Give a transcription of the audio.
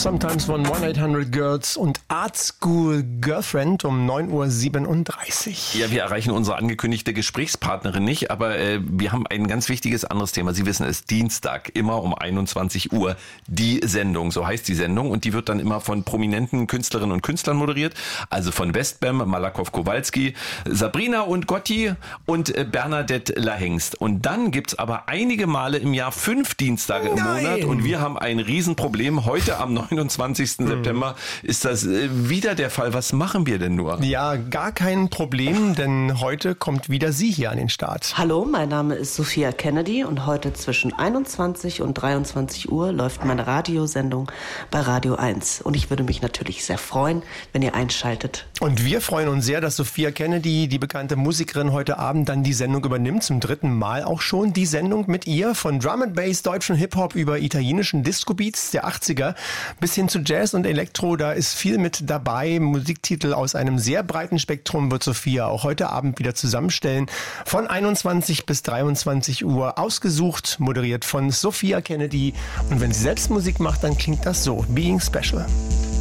Sometimes von 1-800-Girls und Art School Girlfriend um 9:37 Uhr. Ja, wir erreichen unsere angekündigte Gesprächspartnerin nicht, aber wir haben ein ganz wichtiges anderes Thema. Sie wissen es, Dienstag, immer um 21 Uhr die Sendung, so heißt die Sendung. Und die wird dann immer von prominenten Künstlerinnen und Künstlern moderiert. Also von Westbam, Malakow-Kowalski, Sabrina und Gotti und Bernadette Lahengst. Und dann gibt's aber einige Male im Jahr 5 Dienstage im Monat. Und wir haben ein Riesenproblem. Heute am 29. September ist das wieder der Fall. Was machen wir denn nur? Ja, gar kein Problem, denn heute kommt wieder sie hier an den Start. Hallo, mein Name ist Sophia Kennedy und heute zwischen 21 und 23 Uhr läuft meine Radiosendung bei Radio 1. Und ich würde mich natürlich sehr freuen, wenn ihr einschaltet. Und wir freuen uns sehr, dass Sophia Kennedy, die bekannte Musikerin, heute Abend dann die Sendung übernimmt. Zum 3. Mal auch schon die Sendung mit ihr. Von Drum and Bass, deutschen Hip-Hop über italienischen Disco-Beats der 80er bis hin zu Jazz und Elektro. Da ist viel mit dabei. Musiktitel aus einem sehr breiten Spektrum wird Sophia auch heute Abend wieder zusammenstellen. Von 21 bis 23 Uhr ausgesucht, moderiert von Sophia Kennedy. Und wenn sie selbst Musik macht, dann klingt das so. Being Special.